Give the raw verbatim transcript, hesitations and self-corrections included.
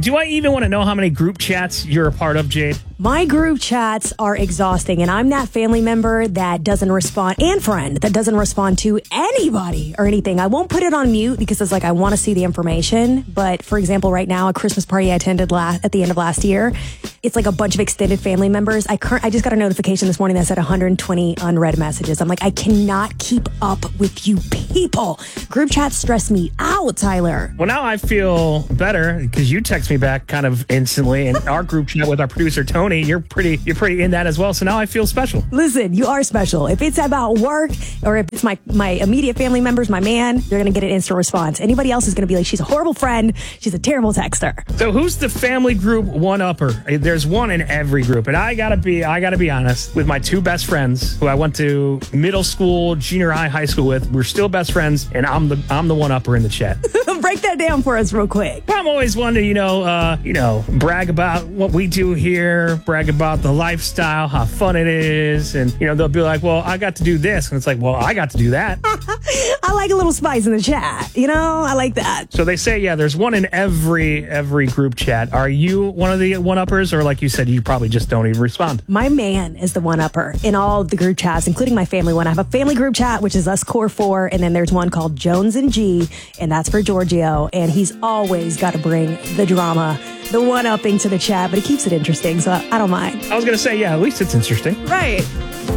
do I even want to know how many group chats you're a part of, Jade? My group chats are exhausting, and I'm that family member that doesn't respond, and friend that doesn't respond to anybody or anything. I won't put it on mute because it's like I want to see the information. But for example, right now, a Christmas party I attended last, at the end of last year, it's like a bunch of extended family members. I cur- I just got a notification this morning that said one hundred twenty unread messages. I'm like, I cannot keep up with you people. Group chats stress me out, Tyler. Well, now I feel better because you text me back kind of instantly, and our group chat with our producer Tony, you're pretty, you're pretty in that as well. So now I feel special. Listen, you are special. If it's about work or if it's my my immediate family members, my man, you're gonna get an instant response. Anybody else is gonna be like, she's a horrible friend, she's a terrible texter. So who's the family group one upper? There's one in every group, and I gotta be, I gotta be honest with my two best friends who I went to middle school, junior high, high school with. We're still best friends, and I'm the I'm the one upper in the chat. Break that down for us real quick. I'm always one to, you know, uh, you know, brag about what we do here, brag about the lifestyle, how fun it is. And, you know, they'll be like, well, I got to do this. And it's like, well, I got to do that. I like a little spice in the chat. You know, I like that. So they say, yeah, there's one in every every group chat. Are you one of the one-uppers? Or like you said, you probably just don't even respond? My man is the one-upper in all of the group chats, including my family one. I have a family group chat, which is us core four. And then there's one called Jones and G, and that's for Giorgio. And he's always got to bring the drama, the one-upping to the chat, but he keeps it interesting, so I don't mind. I was going to say, yeah, at least it's interesting. Right.